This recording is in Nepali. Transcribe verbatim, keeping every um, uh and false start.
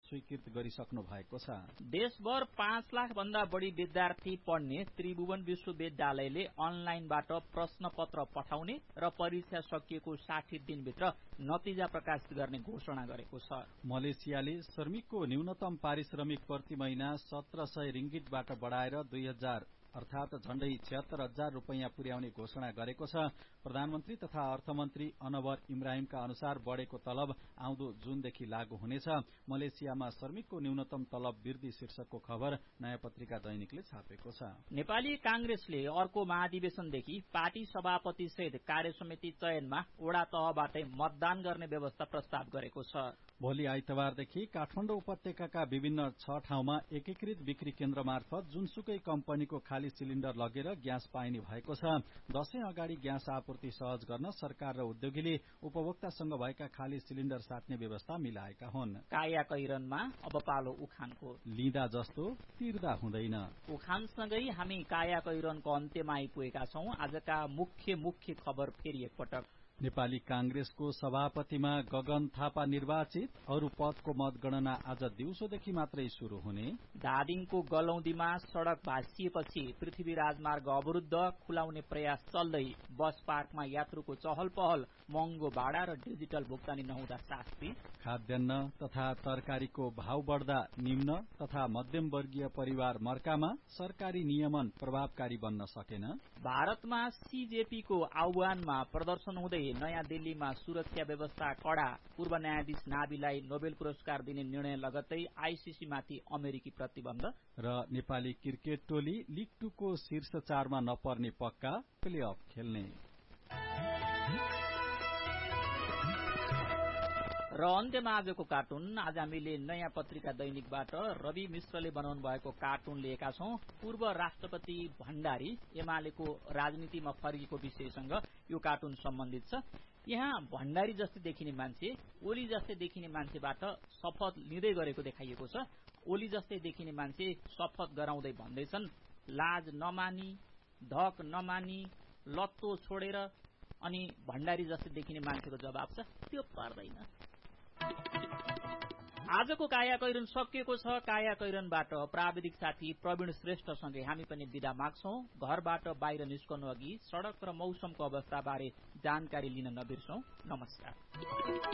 स्वीकृत गरिसक्नु भएको छ। देशभर पाँच लाख भन्दा बढी विद्यार्थी पढ्ने त्रिभुवन विश्वविद्यालयले अनलाइनबाट प्रश्न पत्र पठाउने र परीक्षा सकिएको साठी दिनभित्र नतिजा प्रकाशित गर्ने घोषणा गरेको छ। मलेसियाले श्रमिकको न्यूनतम पारिश्रमिक प्रति महिना सत्र सय रिंगिटबाट बढ़ाएर दुई हजार अर्थात झण्डै छिहत्तर हजार रूपियाँ पुर्याउने घोषणा गरेको छ। प्रधानमन्त्री तथा अर्थमन्त्री अनवर इब्राहिमका अनुसार बढ़ेको तलब आउँदो जूनदेखि लागू हुनेछ। मलेसियामा श्रमिकको न्यूनतम तलब वृद्धि शीर्षकको खबर नयाँ पत्रिका दैनिकले छापेको छ। नेपाली कांग्रेसले अर्को महाधिवेशनदेखि पार्टी सभापति सहित कार्यसमिति चयनमा वडा तहबाटै मतदान गर्ने व्यवस्था प्रस्ताव गरेको छ। भोलि आइतबारदेखि काठमाडौँ उपत्यकाका विभिन्न छ ठाउँमा एकीकृत बिक्री केन्द्र मार्फत जुनसुकै कम्पनीको खाली सिलिण्डर लगेर ग्यास पाइने भएको छ। दशैं अगाडि ग्यास आपूर्ति सहज गर्न सरकार र उद्योगीले उपभोक्तासँग भएका खाली सिलिण्डर साट्ने व्यवस्था मिलाएका हुन्। काया कैरनमा अब पालो उखानको। लिँदा जस्तो तिर्दा हुँदैन। उखानसँगै हामी काया कैरनको अन्त्यमा आइपुगेका छौं। आजका मुख्य मुख्य खबर फेरि एकपटक। नेपाली कांग्रेसको सभापतिमा गगन थापा निर्वाचित। अरू पदको मतगणना आज दिउँसोदेखि मात्रै शुरू हुने। धादिङको गलौदीमा सड़क भाँसिएपछि पृथ्वी राजमार्ग अवरुद्ध, खुलाउने प्रयास चल्दै। बस पार्कमा यात्रुको चहल पहल, महँगो भाडा र डिजिटल भुक्तानी नहुँदा शास्ति। खाद्यान्न तथा तरकारीको भाव बढ़दा निम्न तथा मध्यम वर्गीय परिवार मर्कामा, सरकारी नियमन प्रभावकारी बन्न सकेन। भारतमा सीजेपीको आह्वानमा प्रदर्शन हुँदै नयाँ दिल्लीमा सुरक्षा व्यवस्था कड़ा। पूर्व न्यायाधीश नाबीलाई नोबेल पुरस्कार दिने निर्णय लगत्तै आईसीसी माथि अमेरिकी प्रतिबन्ध। र नेपाली क्रिकेट टोली लीग टू को शीर्ष चारमा नपर्ने पक्का, प्ले अफ खेल्ने। र अन्त्यमा आजको कार्टुन। आज हामीले नयाँ पत्रिका दैनिकबाट रवि मिश्रले बनाउनु भएको कार्टुन लिएका छौं। पूर्व राष्ट्रपति भण्डारी एमालेको राजनीतिमा फर्किएको विषयसँग यो कार्टुन सम्बन्धित छ। यहाँ भण्डारी जस्तै देखिने मान्छे ओली जस्तै देखिने मान्छेबाट शपथ लिँदै गरेको देखाइएको छ। ओली जस्तै देखिने मान्छे शपथ गराउँदै भन्दैछन्, लाज नमानी, धक नमानी, लत्तो छोडेर। अनि भण्डारी जस्तै देखिने मान्छेको जवाब छ, त्यो पर्दैन। आजको काया कैरन सकिएको छ। काया कैरनबाट प्राविधिक साथी प्रवीण श्रेष्ठसँगै हामी पनि बिदा माग्छौं। घरबाट बाहिर निस्कनु अघि सड़क र मौसमको अवस्था बारे जानकारी लिन नबिर्सौं। नमस्कार।